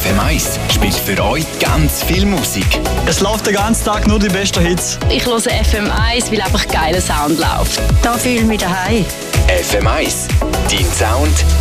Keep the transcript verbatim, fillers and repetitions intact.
F M eins spielt für euch ganz viel Musik. Es läuft den ganzen Tag nur die besten Hits. Ich höre F M eins, weil einfach geiler Sound läuft. Da fühle ich mich daheim. F M eins, dein Sound,